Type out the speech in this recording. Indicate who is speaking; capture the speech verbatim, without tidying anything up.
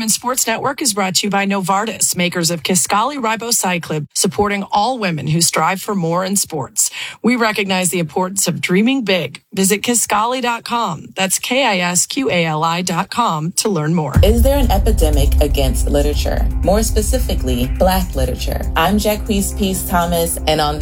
Speaker 1: Women's Sports Network is brought to you by Novartis, makers of Kisqali Ribociclib, supporting all women who strive for more in sports. We recognize the importance of dreaming big. Visit Kisqali dot com. That's K I S Q A L I dot com to learn more.
Speaker 2: Is there an epidemic against literature? More specifically, Black literature. I'm Jacquees Peace Thomas, and on